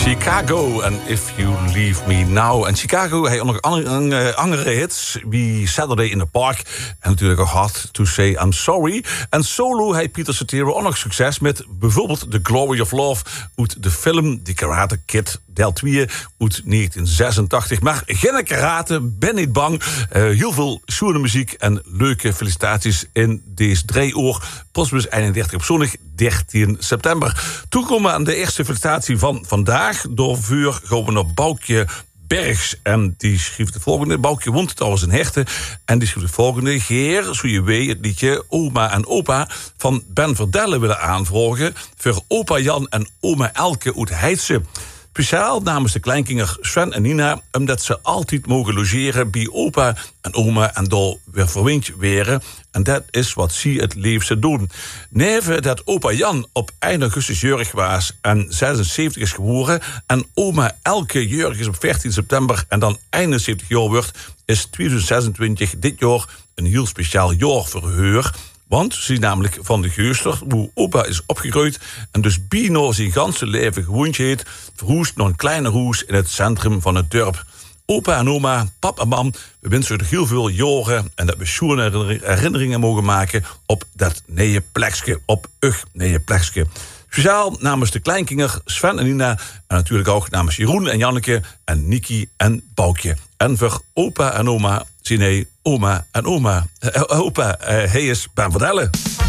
Chicago en If You Leave Me Now. En Chicago heeft nog andere hits, wie Saturday in the Park. En natuurlijk ook Hard to Say I'm Sorry. En solo heeft Peter Cetera ook nog succes met bijvoorbeeld The Glory of Love uit de film The Karate Kid deel 2 uit 1986. Maar geen karate, ben niet bang. Heel veel schoene muziek en leuke felicitaties in deze 3 uur. Postbus 31 op zondag 13 september. Toen komen we aan de eerste felicitatie van vandaag. Door vuur gaan we naar Boukje Bergs. En die schreef de volgende. Boukje woont trouwens in Herten. En die schreef de volgende. Geer, zo je weet, het liedje Oma en Opa van Ben Verdelle willen aanvragen. Voor opa Jan en oma Elke uit Heidse. Speciaal namens de kleinkinder Sven en Nina, omdat ze altijd mogen logeren bij opa en oma en daar weer verwend weren. En dat is wat ze het liefste doen. Neven dat opa Jan op 1 augustus jarig was en 76 is geboren. En oma Elke jarig is op 14 september en dan 71 jaar wordt, is 2026 dit jaar een heel speciaal jaar voor haar. Want ze is namelijk van de Geuster, hoe opa is opgegroeid en dus bijna zijn ganse leven gewoond heeft, verhuisd naar een kleine huis in het centrum van het dorp. Opa en oma, pap en mam, we wensen u heel veel jaren en dat we schoene herinneringen mogen maken op dat nieuwe plekje, op nieuwe plekje. Speciaal namens de kleinkinder Sven en Nina en natuurlijk ook namens Jeroen en Janneke en Niki en Boukje. En voor opa en oma, oma en oma. Opa, hij is Ben Verdelle.